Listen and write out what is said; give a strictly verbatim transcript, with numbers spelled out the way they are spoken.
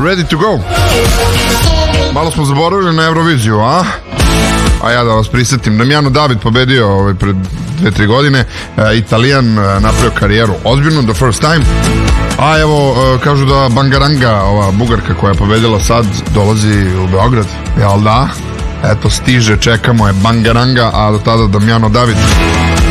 Ready to go. Malo smo zaboravili na Euroviziju, a? A ja da vas prisetim, Damjano David pobedio ovaj, pred dve tri godine, e, Italijan, e, napravio karijeru ozbiljno, the first time. A evo, e, kažu da Bangaranga, ova Bugarka koja je pobedila sad, dolazi u Beograd, jel da? Eto, stiže, čekamo je Bangaranga, a do tada Damjano David.